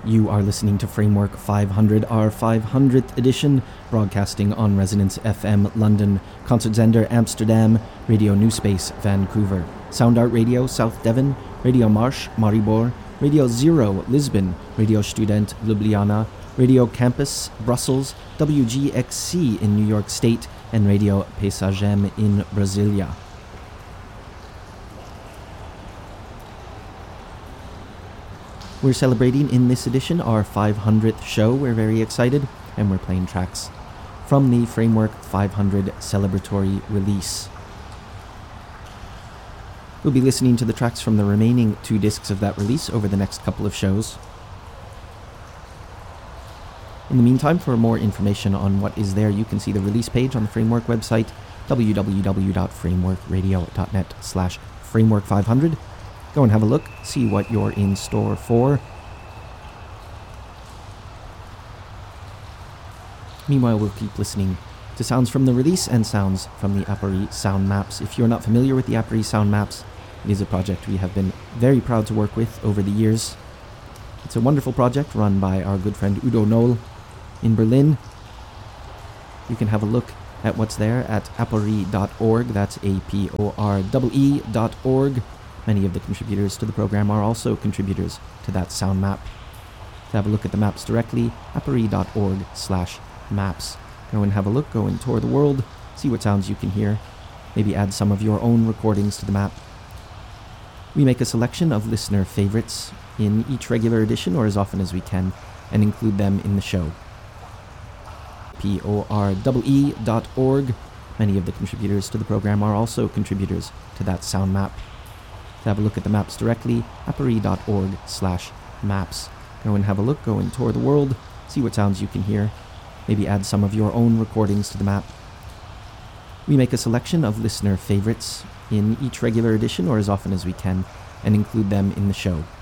You are listening to Framework 500, our 500th edition, broadcasting on Resonance FM London, Concertzender Amsterdam, Radio New Space Vancouver, Sound Art Radio South Devon, Radio Marsh Maribor, Radio Zero Lisbon, Radio Student Ljubljana, Radio Campus Brussels, WGXC in New York State, and Radio Paisagem in Brasilia. We're celebrating in this edition our 500th show. We're very excited, and we're playing tracks from the Framework 500 celebratory release. We'll be listening to the tracks from the remaining 2 discs of that release over the next couple of shows. In the meantime, for more information on what is there, you can see the release page on the Framework website, www.frameworkradio.net/framework500. Go and have a look, see what you're in store for. Meanwhile, we'll keep listening to sounds from the release and sounds from the Appareil sound maps. If you're not familiar with the Appareil sound maps, it is a project we have been very proud to work with over the years. It's a wonderful project run by our good friend Udo Noll in Berlin. You can have a look at what's there at appareil.org. That's APOREE.org. Many of the contributors to the program are also contributors to that sound map. To have a look at the maps directly, appareil.org/maps. Go and have a look, go and tour the world, see what sounds you can hear, maybe add some of your own recordings to the map. We make a selection of listener favorites in each regular edition or as often as we can and include them in the show. POREE.org. Many of the contributors to the program are also contributors to that sound map. To have a look at the maps directly, appareil.org/maps. Go and have a look, go and tour the world, see what sounds you can hear, maybe add some of your own recordings to the map. We make a selection of listener favorites in each regular edition or as often as we can and include them in the show.